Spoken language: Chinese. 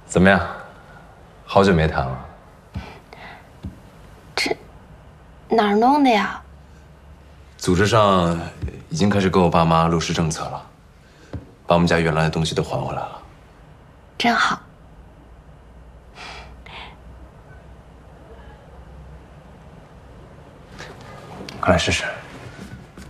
怎么样？好久没谈了。 这哪儿弄的呀？ 组织上已经开始跟我爸妈落实政策了，把我们家原来的东西都还回来了。 真好。 快来试试。